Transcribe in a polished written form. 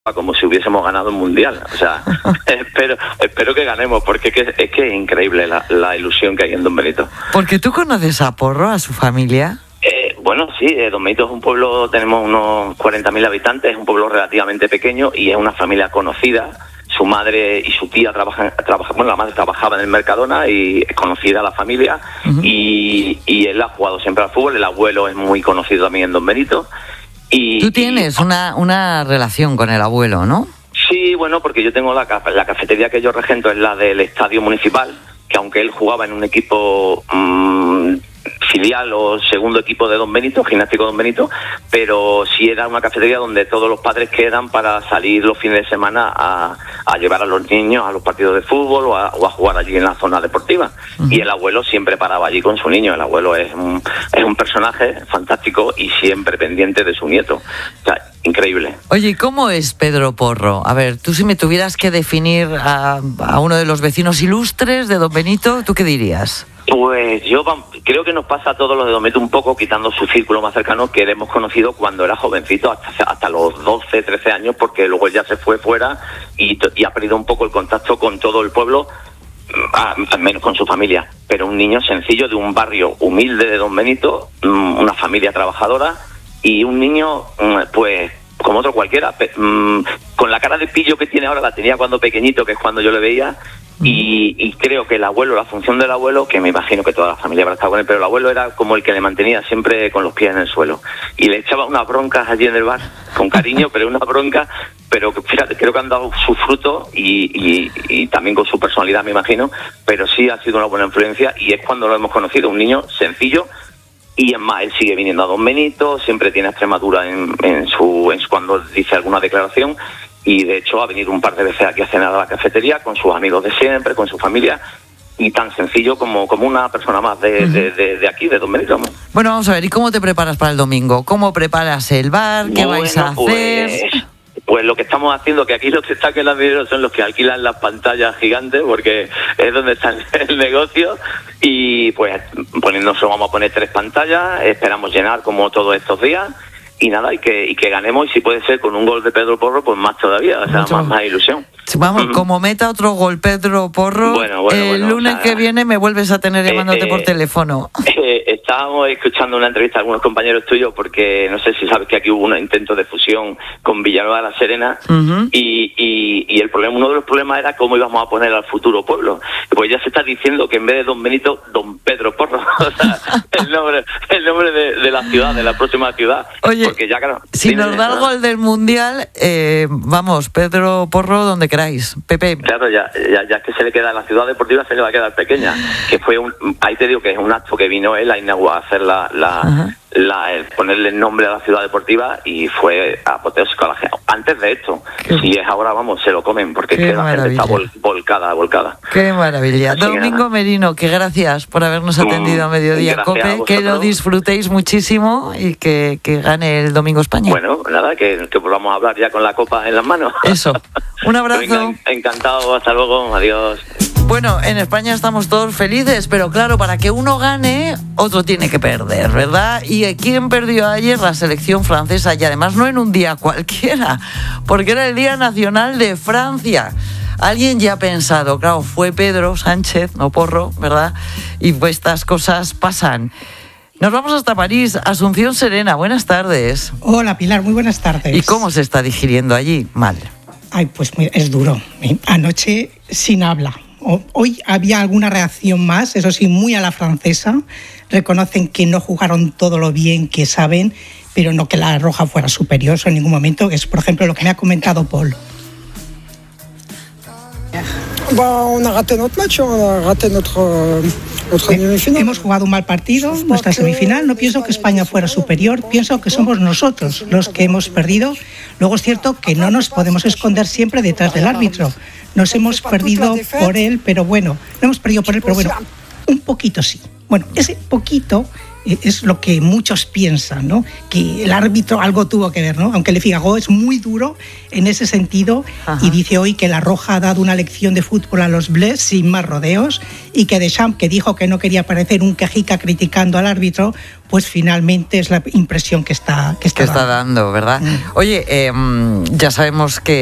como si hubiésemos ganado un mundial. O sea, espero que ganemos, porque es que es increíble la ilusión que hay en Don Benito. Porque tú conoces a Porro, a su familia. Bueno, sí, Don Benito es un pueblo, tenemos unos 40.000 habitantes, es un pueblo relativamente pequeño y es una familia conocida. Su madre y su tía trabajan, bueno, la madre trabajaba en el Mercadona y es conocida la familia. Uh-huh. Y él ha jugado siempre al fútbol. El abuelo es muy conocido también en Don Benito. Tú tienes una relación con el abuelo, ¿no? Sí, bueno, porque yo tengo la cafetería que yo regento, es la del Estadio Municipal, que aunque él jugaba en un equipo filial o segundo equipo de Don Benito, Gimnástico Don Benito, pero sí era una cafetería donde todos los padres quedan para salir los fines de semana a llevar a los niños a los partidos de fútbol o a jugar allí en la zona deportiva. Uh-huh. Y el abuelo siempre paraba allí con su niño. El abuelo es un personaje fantástico y siempre pendiente de su nieto. O sea, increíble. Oye, ¿cómo es Pedro Porro? A ver, tú si me tuvieras que definir a uno de los vecinos ilustres de Don Benito, ¿tú qué dirías? Pues yo creo que nos pasa a todos los de Don Benito un poco, quitando su círculo más cercano, que le hemos conocido cuando era jovencito, hasta los 12, 13 años, porque luego ya se fue fuera y ha perdido un poco el contacto con todo el pueblo, al menos con su familia. Pero un niño sencillo de un barrio humilde de Don Benito, una familia trabajadora y un niño, pues, como otro cualquiera, con la cara de pillo que tiene ahora, la tenía cuando pequeñito, que es cuando yo le veía. Y creo que el abuelo, la función del abuelo, que me imagino que toda la familia habrá estado con él, pero el abuelo era como el que le mantenía siempre con los pies en el suelo. Y le echaba unas broncas allí en el bar, con cariño, pero una bronca, pero fíjate, creo que han dado su fruto y también con su personalidad, me imagino, pero sí ha sido una buena influencia y es cuando lo hemos conocido, un niño sencillo. Y es más, él sigue viniendo a Don Benito, siempre tiene Extremadura en su cuando dice alguna declaración. Y de hecho ha venido un par de veces aquí a cenar a la cafetería con sus amigos de siempre, con su familia, y tan sencillo como una persona más de aquí, de Don Benito. Bueno, vamos a ver, ¿y cómo te preparas para el domingo? ¿Cómo preparas el bar? ¿Qué vais a hacer? Pues lo que estamos haciendo, que aquí los que están en la video son los que alquilan las pantallas gigantes, porque es donde está el negocio, y pues vamos a poner 3 pantallas, esperamos llenar como todos estos días. Y nada, y que ganemos, y si puede ser con un gol de Pedro Porro, pues más todavía, o sea, más ilusión. Vamos, como meta otro gol Pedro Porro, el lunes que viene me vuelves a tener llamándote por teléfono. Estábamos escuchando una entrevista a algunos compañeros tuyos, porque no sé si sabes que aquí hubo un intento de fusión con Villanueva de la Serena, uh-huh. y uno de los problemas era cómo íbamos a poner al futuro pueblo. Pues ya se está diciendo que en vez de Don Benito, Don Pedro Porro, o sea, el nombre de la ciudad, de la próxima ciudad. Oye, porque ya, claro, si nos da el gol del Mundial, vamos, Pedro Porro, donde queráis, Pepe. Claro, ya es que se le queda, la ciudad deportiva se le va a quedar pequeña, que fue ahí te digo que es un acto que vino él a inaugurar, a hacer ponerle el nombre a la ciudad deportiva, y fue apoteósico a la gente. Antes de esto, si es ahora, vamos, se lo comen, porque es que la gente está volcada. Qué maravilla. Domingo Merino, que gracias por habernos atendido a mediodía, Cope, que lo disfrutéis muchísimo y que gane el domingo España. Bueno, nada, que volvamos a hablar ya con la copa en las manos. Eso, un abrazo. Venga, encantado, hasta luego, adiós. Bueno, en España estamos todos felices, pero claro, para que uno gane, otro tiene que perder, ¿verdad? ¿Y quién perdió ayer? La selección francesa, y además no en un día cualquiera, porque era el Día Nacional de Francia. Alguien ya ha pensado, claro, fue Pedro Sánchez, no Porro, ¿verdad? Y pues estas cosas pasan. Nos vamos hasta París. Asunción Serena, buenas tardes. Hola, Pilar, muy buenas tardes. ¿Y cómo se está digiriendo allí? Mal. Ay, pues es duro. Anoche sin habla. Hoy había alguna reacción más, eso sí, muy a la francesa. Reconocen que no jugaron todo lo bien que saben, pero no que la roja fuera superior en ningún momento, que es, por ejemplo, lo que me ha comentado Paul. On a raté notre match, on a raté notre demi-final. Hemos jugado un mal partido, nuestra semifinal. No pienso que España fuera superior, pienso que somos nosotros los que hemos perdido. Luego es cierto que no nos podemos esconder siempre detrás del árbitro. Nos hemos perdido por él, pero bueno, no hemos perdido por él, pero bueno, un poquito sí. Bueno, ese poquito Es lo que muchos piensan, ¿no? Que el árbitro algo tuvo que ver, ¿no? Aunque Le Figaro es muy duro en ese sentido. Ajá. Y dice hoy que La Roja ha dado una lección de fútbol a los Bleus sin más rodeos y que Deschamps, que dijo que no quería parecer un quejica criticando al árbitro, pues finalmente es la impresión que está dando, ¿verdad? Oye, ya sabemos que